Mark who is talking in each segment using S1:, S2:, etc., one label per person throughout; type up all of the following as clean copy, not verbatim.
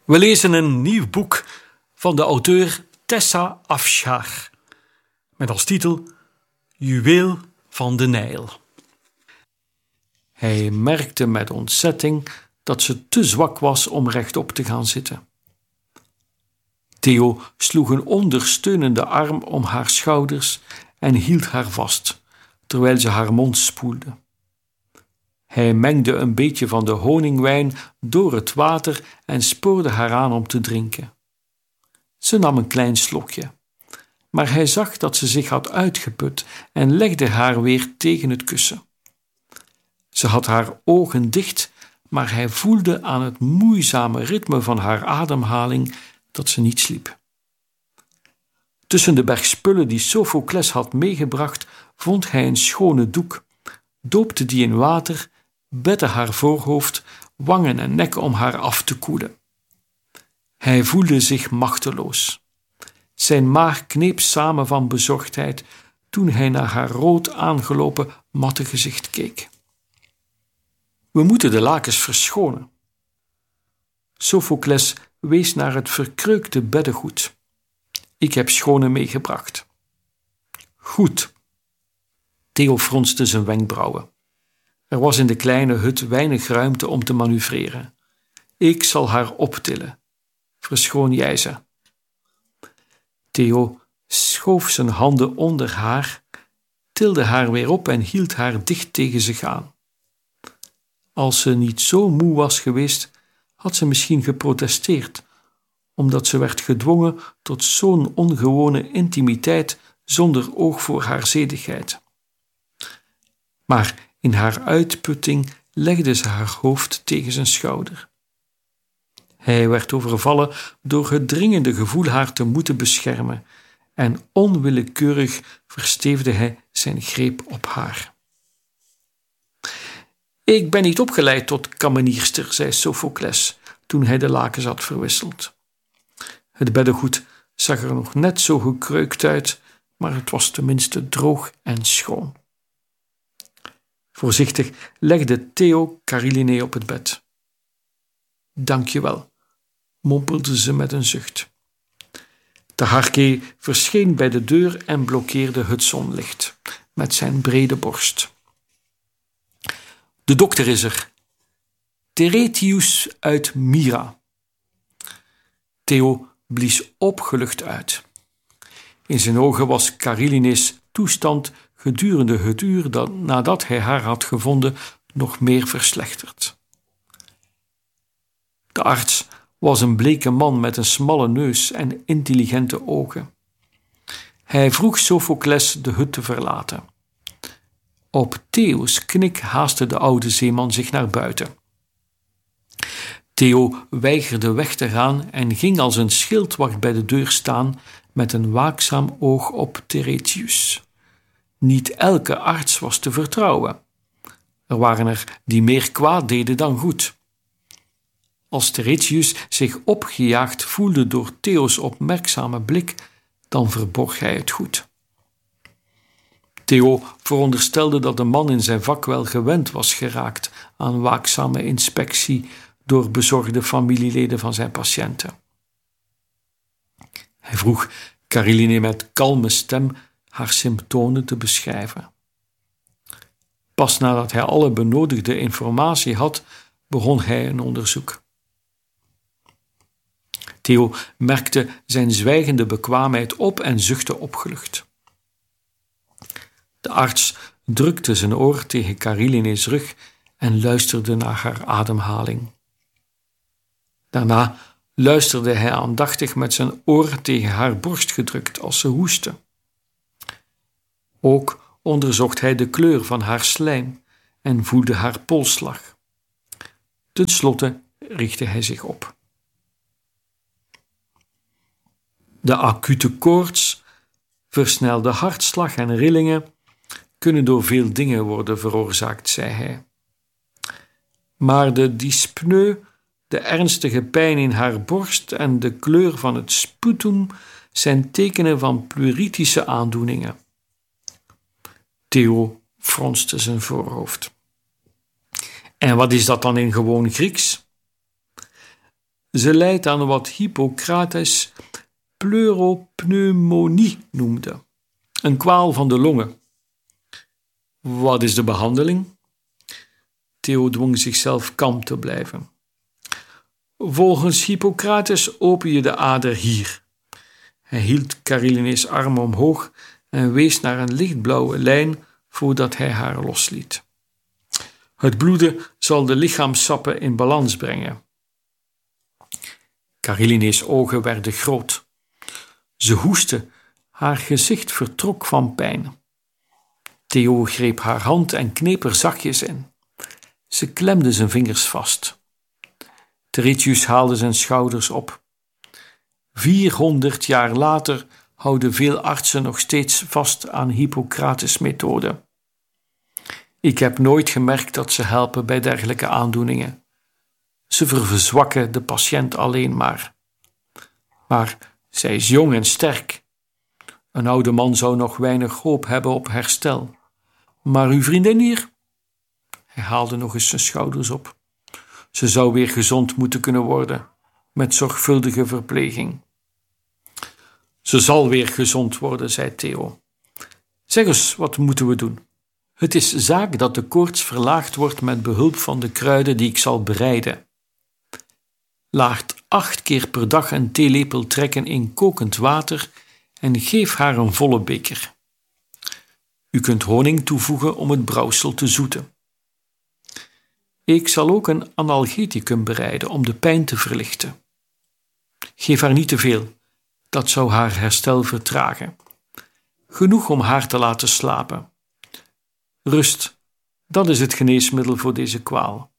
S1: We lezen een nieuw boek van de auteur Tessa Afshar met als titel Juweel van de Nijl. Hij merkte met ontzetting dat ze te zwak was om rechtop te gaan zitten. Theo sloeg een ondersteunende arm om haar schouders en hield haar vast, terwijl ze haar mond spoelde. Hij mengde een beetje van de honingwijn door het water en spoorde haar aan om te drinken. Ze nam een klein slokje, maar hij zag dat ze zich had uitgeput en legde haar weer tegen het kussen. Ze had haar ogen dicht, maar hij voelde aan het moeizame ritme van haar ademhaling dat ze niet sliep. Tussen de berg spullen die Sophocles had meegebracht, vond hij een schone doek, doopte die in water, bette haar voorhoofd, wangen en nek om haar af te koelen. Hij voelde zich machteloos. Zijn maag kneep samen van bezorgdheid toen hij naar haar rood aangelopen, matte gezicht keek. We moeten de lakens verschonen. Sophocles wees naar het verkreukte beddengoed. Ik heb schone meegebracht. Goed. Theo fronste zijn wenkbrauwen. Er was in de kleine hut weinig ruimte om te manoeuvreren. Ik zal haar optillen. Verschoon jij ze. Theo schoof zijn handen onder haar, tilde haar weer op en hield haar dicht tegen zich aan. Als ze niet zo moe was geweest, had ze misschien geprotesteerd, omdat ze werd gedwongen tot zo'n ongewone intimiteit zonder oog voor haar zedigheid. Maar in haar uitputting legde ze haar hoofd tegen zijn schouder. Hij werd overvallen door het dringende gevoel haar te moeten beschermen en onwillekeurig versteefde hij zijn greep op haar. Ik ben niet opgeleid tot kamenierster, zei Sophocles toen hij de lakens had verwisseld. Het beddengoed zag er nog net zo gekreukt uit, maar het was tenminste droog en schoon. Voorzichtig legde Theo Caroline op het bed. Dank je wel, mompelde ze met een zucht. Taharke verscheen bij de deur en blokkeerde het zonlicht met zijn brede borst. De dokter is er. Teretius uit Myra. Theo blies opgelucht uit. In zijn ogen was Cariline's toestand gedurende het uur nadat hij haar had gevonden nog meer verslechterd. De arts was een bleke man met een smalle neus en intelligente ogen. Hij vroeg Sophocles de hut te verlaten. Op Theo's knik haastte de oude zeeman zich naar buiten. Theo weigerde weg te gaan en ging als een schildwacht bij de deur staan met een waakzaam oog op Teretius. Niet elke arts was te vertrouwen. Er waren er die meer kwaad deden dan goed. Als Teretius zich opgejaagd voelde door Theo's opmerkzame blik, dan verborg hij het goed. Theo veronderstelde dat de man in zijn vak wel gewend was geraakt aan waakzame inspectie door bezorgde familieleden van zijn patiënten. Hij vroeg Caroline met kalme stem haar symptomen te beschrijven. Pas nadat hij alle benodigde informatie had, begon hij een onderzoek. Theo merkte zijn zwijgende bekwaamheid op en zuchtte opgelucht. De arts drukte zijn oor tegen Caroline's rug en luisterde naar haar ademhaling. Daarna luisterde hij aandachtig met zijn oor tegen haar borst gedrukt als ze hoestte. Ook onderzocht hij de kleur van haar slijm en voelde haar polsslag. Ten slotte richtte hij zich op. De acute koorts, versnelde hartslag en rillingen kunnen door veel dingen worden veroorzaakt, zei hij. Maar de dyspneu, de ernstige pijn in haar borst en de kleur van het sputum zijn tekenen van pleuritische aandoeningen. Theo fronste zijn voorhoofd. En wat is dat dan in gewoon Grieks? Ze lijdt aan wat Hippocrates pleuropneumonie noemde, een kwaal van de longen. Wat is de behandeling? Theo dwong zichzelf kalm te blijven. Volgens Hippocrates open je de ader hier. Hij hield Kareline's arm omhoog en wees naar een lichtblauwe lijn voordat hij haar losliet. Het bloeden zal de lichaamssappen in balans brengen. Kareline's ogen werden groot. Ze hoestte, haar gezicht vertrok van pijn. Theo greep haar hand en kneep er zachtjes in. Ze klemde zijn vingers vast. Terentius haalde zijn schouders op. 400 jaar later houden veel artsen nog steeds vast aan Hippocrates' methode. Ik heb nooit gemerkt dat ze helpen bij dergelijke aandoeningen. Ze verzwakken de patiënt alleen maar. Maar zij is jong en sterk. Een oude man zou nog weinig hoop hebben op herstel. Maar uw vriendin hier? Hij haalde nog eens zijn schouders op. Ze zou weer gezond moeten kunnen worden, met zorgvuldige verpleging. Ze zal weer gezond worden, zei Theo. Zeg eens, wat moeten we doen? Het is zaak dat de koorts verlaagd wordt met behulp van de kruiden die ik zal bereiden. Laat 8 keer per dag een theelepel trekken in kokend water en geef haar een volle beker. U kunt honing toevoegen om het brouwsel te zoeten. Ik zal ook een analgeticum bereiden om de pijn te verlichten. Geef haar niet te veel, dat zou haar herstel vertragen. Genoeg om haar te laten slapen. Rust, dat is het geneesmiddel voor deze kwaal.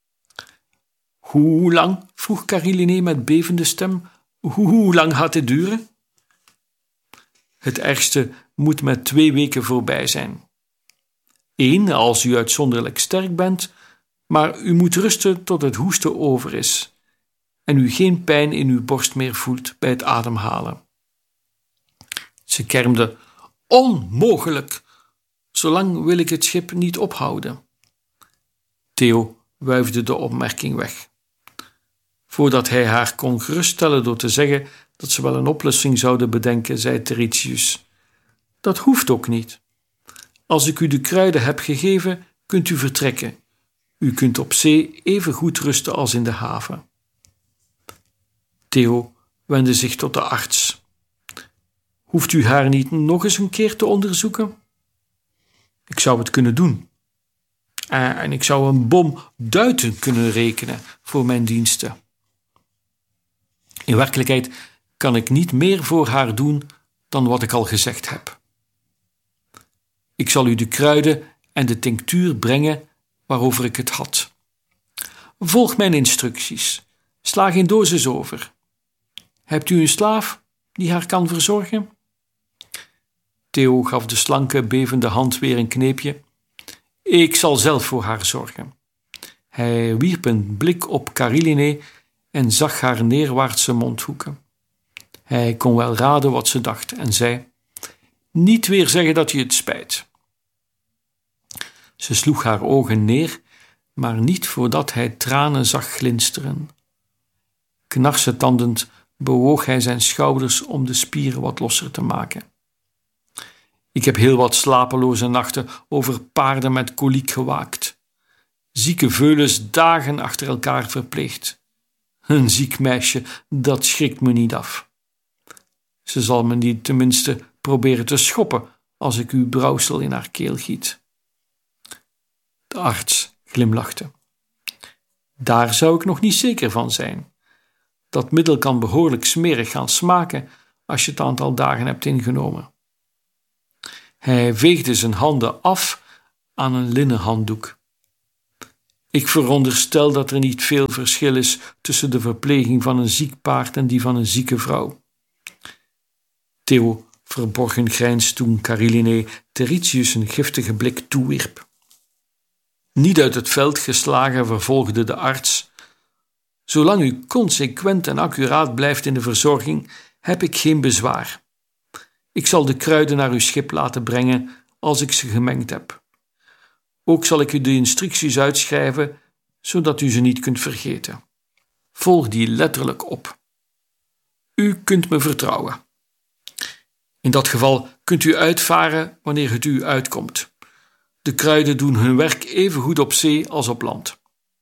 S1: Hoe lang? Vroeg Kariline met bevende stem. Hoe lang gaat dit duren? Het ergste moet met 2 weken voorbij zijn. 1, als u uitzonderlijk sterk bent, maar u moet rusten tot het hoesten over is en u geen pijn in uw borst meer voelt bij het ademhalen. Ze kermde, onmogelijk! Zolang wil ik het schip niet ophouden. Theo wuifde de opmerking weg. Voordat hij haar kon geruststellen door te zeggen dat ze wel een oplossing zouden bedenken, zei Terentius: dat hoeft ook niet. Als ik u de kruiden heb gegeven, kunt u vertrekken. U kunt op zee even goed rusten als in de haven. Theo wendde zich tot de arts. Hoeft u haar niet nog eens een keer te onderzoeken? Ik zou het kunnen doen. En ik zou een bom duiten kunnen rekenen voor mijn diensten. In werkelijkheid kan ik niet meer voor haar doen dan wat ik al gezegd heb. Ik zal u de kruiden en de tinctuur brengen waarover ik het had. Volg mijn instructies. Sla geen dosis over. Hebt u een slaaf die haar kan verzorgen? Theo gaf de slanke, bevende hand weer een kneepje. Ik zal zelf voor haar zorgen. Hij wierp een blik op Kariline en zag haar neerwaartse mondhoeken. Hij kon wel raden wat ze dacht en zei: niet weer zeggen dat je het spijt. Ze sloeg haar ogen neer, maar niet voordat hij tranen zag glinsteren. Knarsetandend bewoog hij zijn schouders om de spieren wat losser te maken. Ik heb heel wat slapeloze nachten over paarden met koliek gewaakt. Zieke veulens dagen achter elkaar verpleegd. Een ziek meisje, dat schrikt me niet af. Ze zal me niet tenminste proberen te schoppen als ik uw brouwsel in haar keel giet. De arts glimlachte. Daar zou ik nog niet zeker van zijn. Dat middel kan behoorlijk smerig gaan smaken als je het aantal dagen hebt ingenomen. Hij veegde zijn handen af aan een linnen handdoek. Ik veronderstel dat er niet veel verschil is tussen de verpleging van een ziek paard en die van een zieke vrouw. Theo verborg een grijns toen Kariline Terentius een giftige blik toewierp. Niet uit het veld geslagen vervolgde de arts: zolang u consequent en accuraat blijft in de verzorging, heb ik geen bezwaar. Ik zal de kruiden naar uw schip laten brengen als ik ze gemengd heb. Ook zal ik u de instructies uitschrijven, zodat u ze niet kunt vergeten. volg die letterlijk op. U kunt me vertrouwen. In dat geval kunt u uitvaren wanneer het u uitkomt. De kruiden doen hun werk even goed op zee als op land.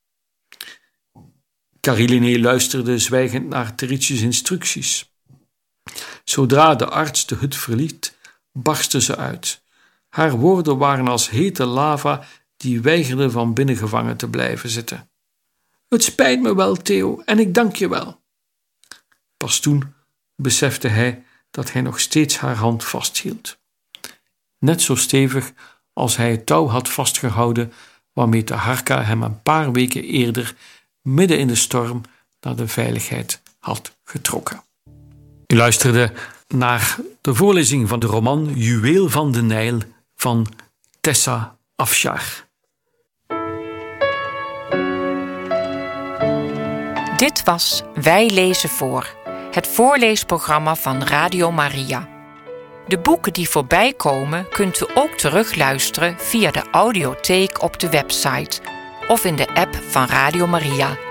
S1: Kariline luisterde zwijgend naar Teritjes instructies. Zodra de arts de hut verliet, barstte ze uit. Haar woorden waren als hete lava die weigerde van binnen gevangen te blijven zitten. Het spijt me wel, Theo, en ik dank je wel. Pas toen besefte hij dat hij nog steeds haar hand vasthield. Net zo stevig als hij het touw had vastgehouden waarmee Taharka hem een paar weken eerder midden in de storm naar de veiligheid had getrokken. U luisterde naar de voorlezing van de roman Juweel van de Nijl van Tessa Afshar.
S2: Dit was Wij lezen voor, het voorleesprogramma van Radio Maria. De boeken die voorbij komen kunt u ook terugluisteren via de audiotheek op de website of in de app van Radio Maria.